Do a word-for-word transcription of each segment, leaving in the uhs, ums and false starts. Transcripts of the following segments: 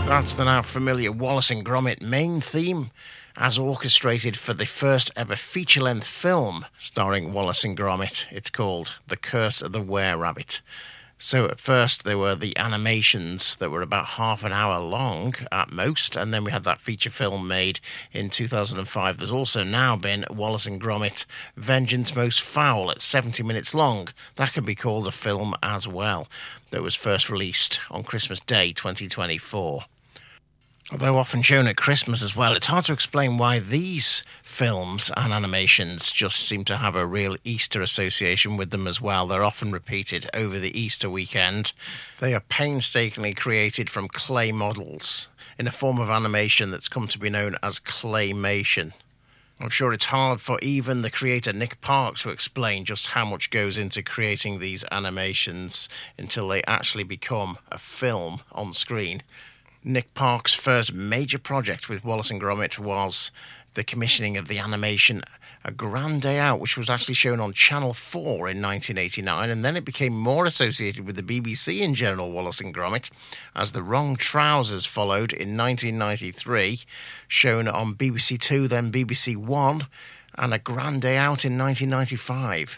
That's the now familiar Wallace and Gromit main theme, as orchestrated for the first ever feature-length film starring Wallace and Gromit. It's called The Curse of the Were-Rabbit. So at first there were the animations that were about half an hour long at most, and then we had that feature film made in two thousand five. There's also now been Wallace and Gromit Vengeance Most Foul at seventy minutes long. That could be called a film as well. That was first released on Christmas Day twenty twenty-four. Although often shown at Christmas as well, it's hard to explain why these films and animations just seem to have a real Easter association with them as well. They're often repeated over the Easter weekend. They are painstakingly created from clay models in a form of animation that's come to be known as claymation. I'm sure it's hard for even the creator Nick Parks to explain just how much goes into creating these animations until they actually become a film on screen. Nick Park's first major project with Wallace and Gromit was the commissioning of the animation A Grand Day Out, which was actually shown on Channel four in nineteen eighty-nine, and then it became more associated with the B B C in general, Wallace and Gromit, as The Wrong Trousers followed in nineteen ninety-three, shown on B B C Two, then B B C One, and A Grand Day Out in nineteen ninety-five.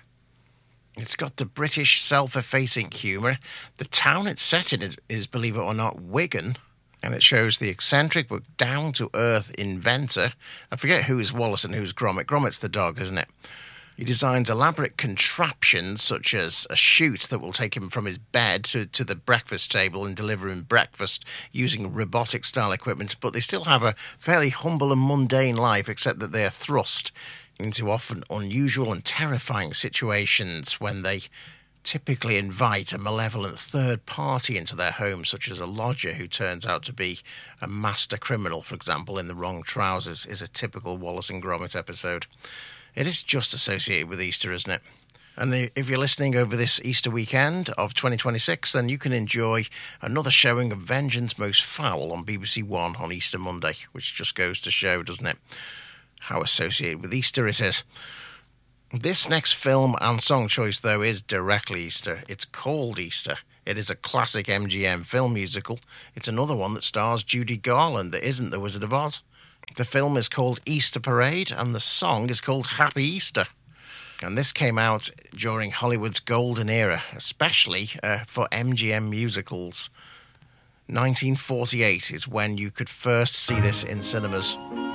It's got the British self-effacing humour. The town it's set in is, believe it or not, Wigan, and it shows the eccentric but down-to-earth inventor. I forget who's Wallace and who's Gromit. Gromit's the dog, isn't it? He designs elaborate contraptions such as a chute that will take him from his bed to, to the breakfast table and deliver him breakfast using robotic-style equipment, but they still have a fairly humble and mundane life, except that they are thrust into often unusual and terrifying situations when they typically invite a malevolent third party into their home, such as a lodger who turns out to be a master criminal, for example, in The Wrong Trousers, is a typical Wallace and Gromit episode. It is just associated with Easter, isn't it? And if you're listening over this Easter weekend of twenty twenty-six, then you can enjoy another showing of Vengeance Most Foul on B B C One on Easter Monday, which just goes to show, doesn't it, how associated with Easter it is. This next film and song choice, though, is directly Easter. It's called Easter. It is a classic M G M film musical. It's another one that stars Judy Garland that isn't The Wizard of Oz. The film is called Easter Parade, and the song is called Happy Easter. And this came out during Hollywood's golden era, especially uh, for M G M musicals. nineteen forty-eight is when you could first see this in cinemas.